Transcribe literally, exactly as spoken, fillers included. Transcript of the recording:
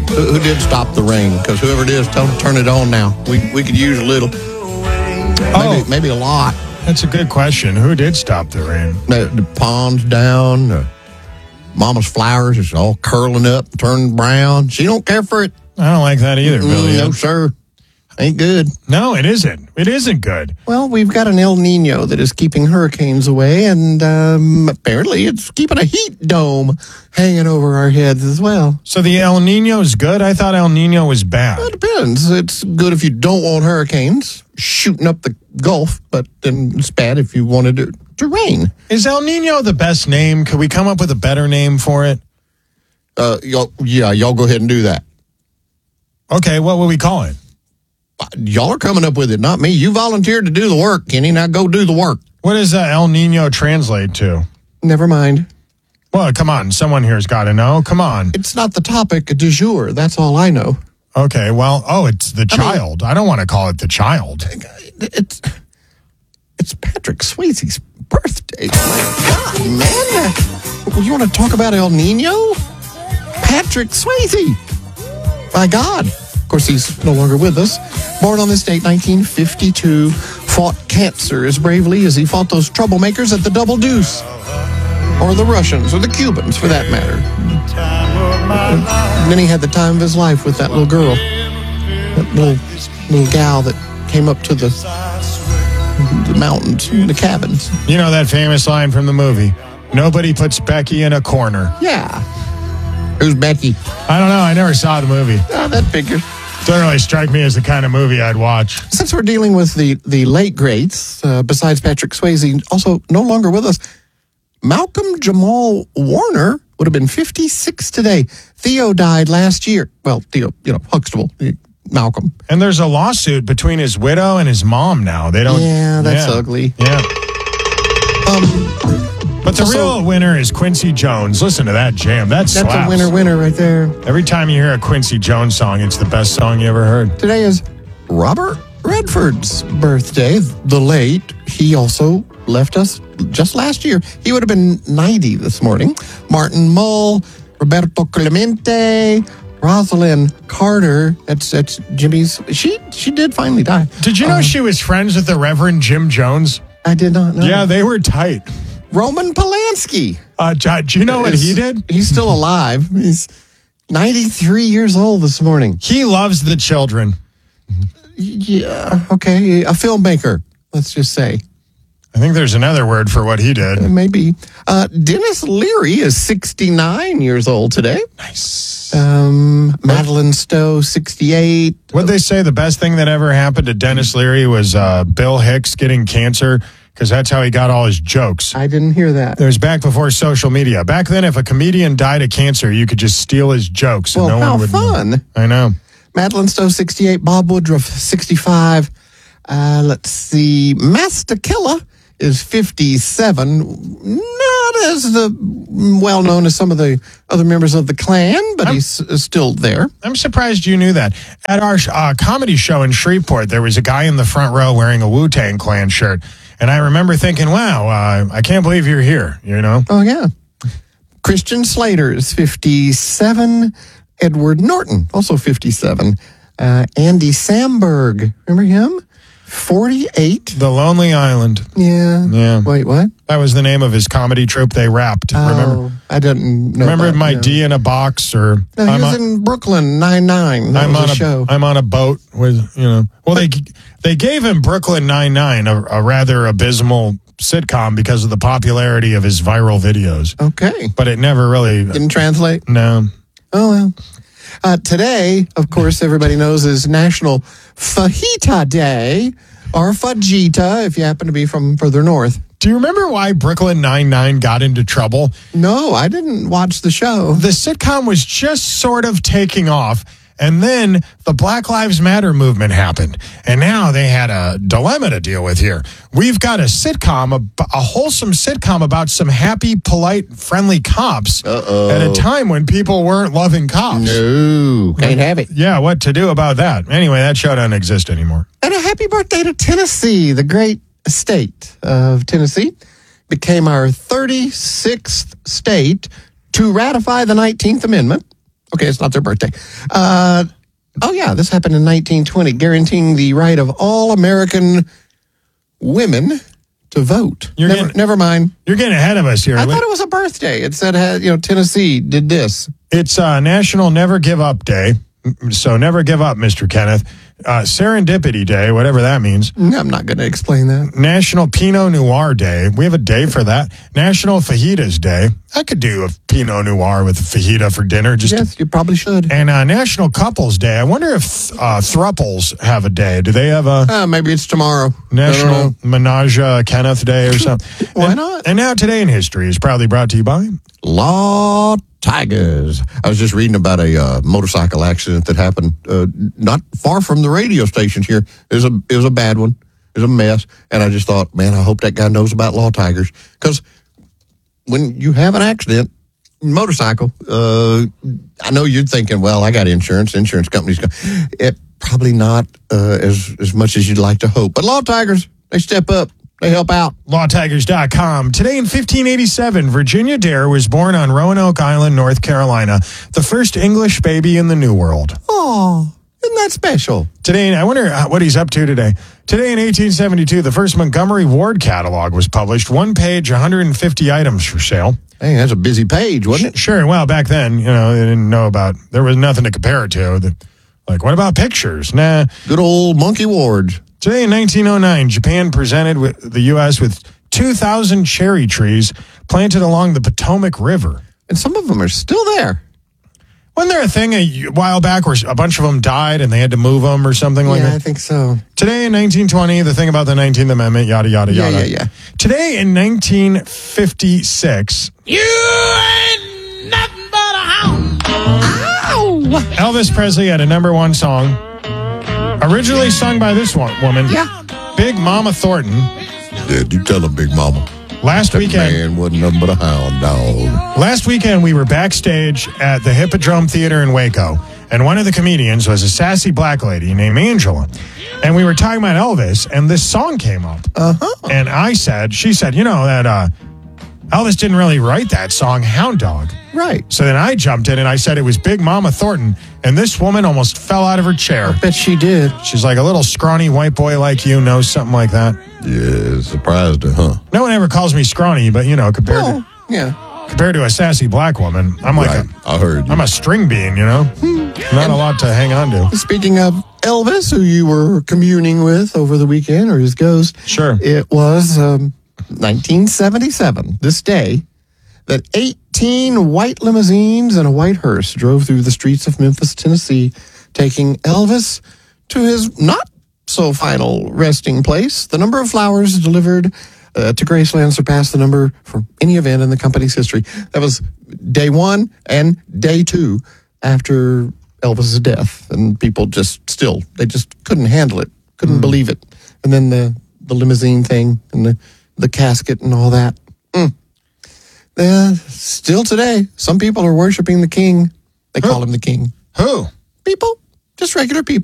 Who, who did stop the rain? Because whoever it is, tell them to turn it on now. We we could use a little. Oh. Maybe, maybe a lot. That's a good question. Who did stop the rain? The, the pond's down. The mama's flowers is all curling up, turning brown. She don't care for it. I don't like that either, Billy. Mm, no, sir. Ain't good. No, it isn't. It isn't good. Well, we've got an El Nino that is keeping hurricanes away, and um, apparently it's keeping a heat dome hanging over our heads as well. So the El Nino is good? I thought El Nino was bad. Well, it depends. It's good if you don't want hurricanes shooting up the Gulf, but then it's bad if you wanted it to rain. Is El Nino the best name? Could we come up with a better name for it? Uh, y'all, yeah, y'all go ahead and do that. Okay, what will we call it? Y'all are coming up with it, not me. You volunteered to do the work, Kenny. Now go do the work. What does uh, El Nino translate to? Never mind. Well, come on. Someone here's got to know. Come on. It's not the topic du jour. That's all I know. Okay, well, oh, it's the I child. Mean, I don't want to call it the child. It's it's Patrick Swayze's birthday. My God, man. You want to talk about El Nino? Patrick Swayze. My God. Of course, he's no longer with us. Born on this date, nineteen fifty-two, fought cancer as bravely as he fought those troublemakers at the Double Deuce. Or the Russians, or the Cubans, for that matter. And then he had the time of his life with that little girl. That little, little gal that came up to the, the mountains, the cabins. You know that famous line from the movie, nobody puts Becky in a corner. Yeah. Who's Becky? I don't know. I never saw the movie. Oh, that figures. Doesn't really strike me as the kind of movie I'd watch. Since we're dealing with the, the late greats, uh, besides Patrick Swayze, also no longer with us, Malcolm Jamal Warner would have been fifty-six today. Theo died last year. Well, Theo, you know, Huxtable, Malcolm. And there's a lawsuit between his widow and his mom now. They don't. Yeah, that's yeah. ugly. Yeah. Um... But the Also, real winner is Quincy Jones. Listen to that jam. That slaps. That's a winner, winner right there. Every time you hear a Quincy Jones song, it's the best song you ever heard. Today is Robert Redford's birthday, the late. He also left us just last year. He would have been ninety this morning. Martin Mull, Roberto Clemente, Rosalind Carter. That's that's Jimmy's. She she did finally die. Did you know um, she was friends with the Reverend Jim Jones? I did not know. Yeah, they were tight. Roman Polanski. Uh, do you know what he did? He's still alive. He's ninety-three years old this morning. He loves the children. Yeah, okay. A filmmaker, let's just say. I think there's another word for what he did. Uh, maybe. Uh, Dennis Leary is sixty-nine years old today. Nice. Um, Madeline Stowe, sixty-eight. What'd they say the best thing that ever happened to Dennis Leary was uh, Bill Hicks getting cancer? Because that's how he got all his jokes. I didn't hear that. It was back before social media. Back then, if a comedian died of cancer, you could just steal his jokes. Well, and no how one would fun. Know. I know. Madeline Stowe, sixty-eight. Bob Woodruff, sixty-five. Uh, let's see. Master Killa is fifty-seven. Not as the well known as some of the other members of the Klan, but I'm, he's uh, still there. I'm surprised you knew that. At our uh, comedy show in Shreveport, there was a guy in the front row wearing a Wu-Tang Clan shirt. And I remember thinking, wow, uh, I can't believe you're here, you know? Oh, yeah. Christian Slater is fifty-seven. Edward Norton, also fifty-seven. Uh, Andy Samberg, remember him? forty-eight. The Lonely Island. Yeah. Yeah. Wait, what? That was the name of his comedy troupe they rapped. Oh, remember? I didn't know Remember that, My no. D in a Box? Or No, he I'm was on, in Brooklyn Nine-Nine. That I'm was on a a show. I'm on a boat with, you know. Well, they they gave him Brooklyn Nine-Nine, a, a rather abysmal sitcom because of the popularity of his viral videos. Okay. But it never really... Didn't translate? No. Oh, well. Uh, today, of course, everybody knows is National Fajita Day, or Fajita, if you happen to be from further north. Do you remember why Brooklyn Nine-Nine got into trouble? No, I didn't watch the show. The sitcom was just sort of taking off, and then the Black Lives Matter movement happened, and now they had a dilemma to deal with here. We've got a sitcom, a, a wholesome sitcom about some happy, polite, friendly cops Uh-oh. at a time when people weren't loving cops. No, can't have it. Yeah, what to do about that? Anyway, that show doesn't exist anymore. And a happy birthday to Tennessee. The great state of Tennessee became our thirty-sixth state to ratify the nineteenth Amendment. Okay, it's not their birthday. Uh, oh, yeah, this happened in nineteen twenty, guaranteeing the right of all American women to vote. You're Never, getting- never mind. You're getting ahead of us here. I thought it was a birthday. It said, uh, you know, Tennessee did this. It's uh, National Never Give Up Day. So never give up, Mister Kenneth. Uh, Serendipity Day, whatever that means. I'm not going to explain that. National Pinot Noir Day. We have a day for that. National Fajitas Day. I could do a Pinot Noir with a fajita for dinner. Just Yes, to, you probably should. and uh, National Couples Day. I wonder if uh, thruples have a day. Do they have a Uh, maybe it's tomorrow. I don't National know. Menage a Kenneth Day or something? Why and, not? And now Today in History is proudly brought to you by... Law Tigers. I was just reading about a uh, motorcycle accident that happened uh, not far from the radio stations here. It was a it was a bad one. It was a mess, and I just thought, man, I hope that guy knows about Law Tigers, because when you have an accident, motorcycle, uh, I know you're thinking, well, I got insurance. Insurance companies, go, it probably not uh, as as much as you'd like to hope. But Law Tigers, they step up. They help out. law tigers dot com. Today in fifteen eighty-seven, Virginia Dare was born on Roanoke Island, North Carolina, the first English baby in the New World. Oh, isn't that special? Today, I wonder what he's up to today. Today in eighteen seventy-two, the first Montgomery Ward catalog was published. One page, one hundred fifty items for sale. Hey, that's a busy page, wasn't it? Sure, well, back then, you know, they didn't know about, there was nothing to compare it to. The, like, what about pictures? Nah. Good old Monkey Ward. Today in nineteen oh nine, Japan presented with the U S with two thousand cherry trees planted along the Potomac River. And some of them are still there. Wasn't there a thing a while back where a bunch of them died and they had to move them or something like Yeah, I that? think so. Today in nineteen twenty, the thing about the nineteenth Amendment, yada, yada, Yeah, yada. yeah, yeah. Today in nineteen fifty-six, You ain't nothing but a hound. Ow! Elvis Presley had a number one song, originally sung by this one, woman, Yeah. Big Mama Thornton. Yeah, you tell her, Big Mama. Last weekend, Man wasn't nothing but a hound dog. Last weekend, we were backstage at the Hippodrome Theater in Waco, and one of the comedians was a sassy black lady named Angela. And we were talking about Elvis, and this song came up. Uh-huh. And I said, she said, you know, that uh, Elvis didn't really write that song, Hound Dog. Right. So then I jumped in and I said it was Big Mama Thornton, and this woman almost fell out of her chair. Bet she did. She's like, a little scrawny white boy like you knows something like that. Yeah, surprised her, huh? No one ever calls me scrawny, but, you know, compared, Oh, to, yeah. compared to a sassy black woman, I'm like Right. a... I heard you. I'm a string bean, you know? Not a lot to hang on to. Speaking of Elvis, who you were communing with over the weekend, or his ghost, Sure. it was um, nineteen seventy-seven, this day, that eighteen white limousines and a white hearse drove through the streets of Memphis, Tennessee, taking Elvis to his not-so-final resting place. The number of flowers delivered uh, to Graceland surpassed the number for any event in the company's history. That was day one and day two after Elvis's death, and people just still, they just couldn't handle it, couldn't Mm. believe it. And then the, the limousine thing and the, the casket and all that. Mm. Uh, still today, some people are worshiping the king. They call him the king. Who? People, just regular people.